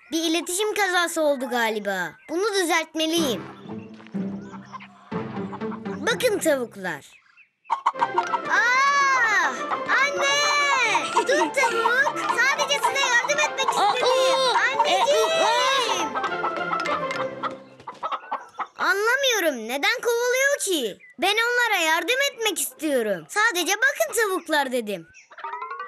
Bir iletişim kazası oldu galiba. Bunu düzeltmeliyim. Bakın tavuklar. Aa! Anne! Dur tavuk. Sadece size yardım etmek istedim. Anneciğim! Anlamıyorum. Neden kovalıyor ki? Ben onlara yardım etmek istiyorum. Sadece bakın tavuklar dedim.